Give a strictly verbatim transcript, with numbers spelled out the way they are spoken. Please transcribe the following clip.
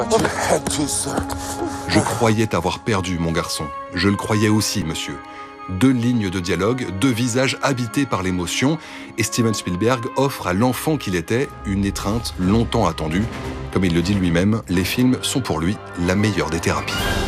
Je croyais avoir perdu mon garçon. Je le croyais aussi, monsieur. Deux lignes de dialogue, deux visages habités par l'émotion, et Steven Spielberg offre à l'enfant qu'il était une étreinte longtemps attendue. Comme il le dit lui-même, les films sont pour lui la meilleure des thérapies.